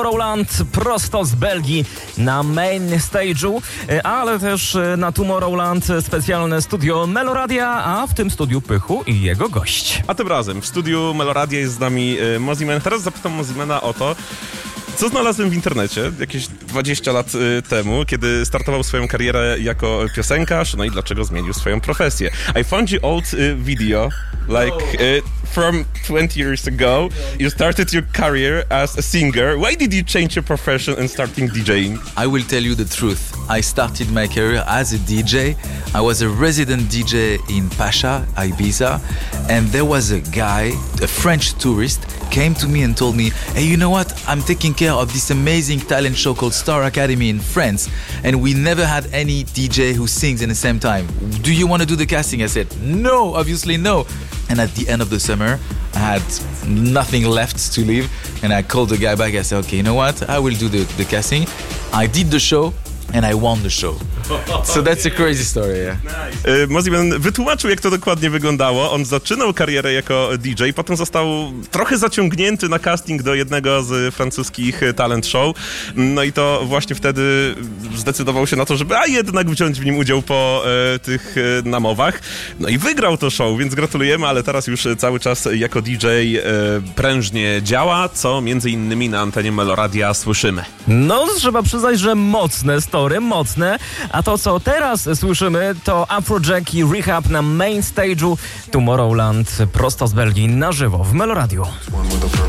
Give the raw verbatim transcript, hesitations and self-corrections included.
Tomorrowland prosto z Belgii na main stage'u, ale też na Tomorrowland specjalne studio Meloradia, a w tym studiu Pychu i jego gość. A tym razem w studiu Meloradia jest z nami Mosiman. Teraz zapytam Mosimana o to, co znalazłem w internecie jakieś dwadzieścia lat y, temu, kiedy startował swoją karierę jako piosenkarz, no i dlaczego zmienił swoją profesję. I found your old y, video, like y, from twenty years ago. You started your career as a singer. Why did you change your profession and starting DJing? I will tell you the truth. I started my career as a D J. I was a resident D J in Pacha, Ibiza, and there was a guy, a French tourist, came to me and told me, hey, you know what? I'm taking care of this amazing talent show called Star Academy in France, and we never had any D J who sings in the same time. Do you want to do the casting? I said, no, obviously no. And at the end of the summer, I had nothing left to leave, and I called the guy back. I said, okay, you know what? I will do the, the casting. I did the show, and I won the show. So that's a crazy story, yeah. Nice. Mosiman wytłumaczył, jak to dokładnie wyglądało. On zaczynał karierę jako D J, potem został trochę zaciągnięty na casting do jednego z francuskich talent show. No i to właśnie wtedy zdecydował się na to, żeby a jednak wziąć w nim udział po e, tych e, namowach. No i wygrał to show, więc gratulujemy, ale teraz już cały czas jako D J e, prężnie działa, co między innymi na antenie Meloradia słyszymy. No, trzeba przyznać, że mocne story, mocne. A to, co teraz słyszymy, to Afrojack i Rehab na main stage'u Tomorrowland prosto z Belgii na żywo w Meloradiu.